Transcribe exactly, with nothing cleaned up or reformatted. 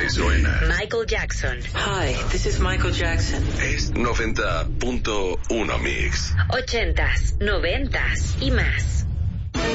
que suena. Michael Jackson. Hi, this is Michael Jackson. Es noventa punto uno Mix. Ochentas, noventas y más.